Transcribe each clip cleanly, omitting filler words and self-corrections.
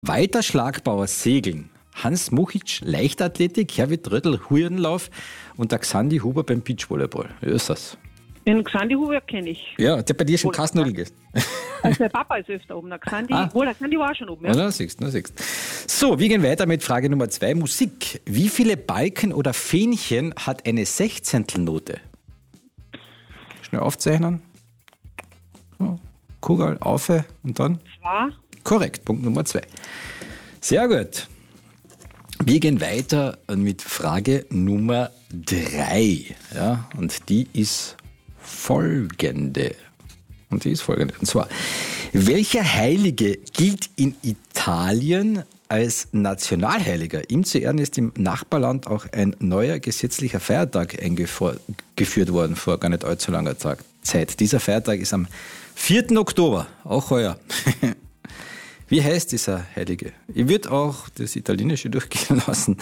Walter Schlagbauer Segeln, Hans Muchic Leichtathletik, Herwig Trödel Hurdenlauf und der Xandi Huber beim Beachvolleyball. Wie ist das? Den Xandi Huber kenne ich. Ja, der bei dir schon Kasnudel geht. Also der Papa ist öfter oben. Der Xandi, der Xandi war auch schon oben. Ja. Na, siehst. So, wir gehen weiter mit Frage Nummer 2. Musik. Wie viele Balken oder Fähnchen hat eine Sechzehntelnote? Schnell aufzeichnen. So, Kugel, auf und dann? 2. Korrekt, Punkt Nummer 2. Sehr gut. Wir gehen weiter mit Frage Nummer 3. Ja, und die ist folgende. Und zwar, welcher Heilige gilt in Italien als Nationalheiliger? Ihm zu Ehren ist im Nachbarland auch ein neuer gesetzlicher Feiertag eingeführt worden vor gar nicht allzu langer Zeit. Dieser Feiertag ist am 4. Oktober, auch heuer. Wie heißt dieser Heilige? Ich würde auch das Italienische durchgehen lassen.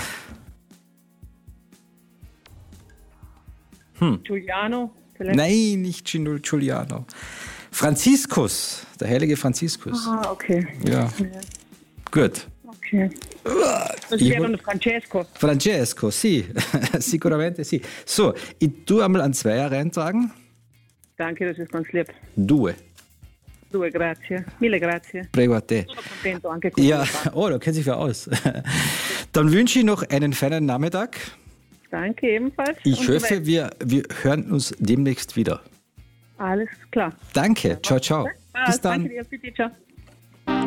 Giuliano? Vielleicht? Nein, nicht Giuliano. Franziskus, der heilige Franziskus. Ah, okay. Ja. Gut. Okay. Das wäre dann Francesco. Francesco, sì. Sicuramente sì. So, ich tue einmal einen Zweier reintragen. Danke, das ist ganz lieb. Due. Due, grazie. Mille grazie. Prego a te. Sono contento anche. Ja, oh, da kennt sich wer aus. Dann wünsche ich noch einen feinen Nachmittag. Danke, ebenfalls. Ich hoffe, wir hören uns demnächst wieder. Alles klar. Danke, ciao, ciao. Bis dann. Danke dir, bitte, ciao.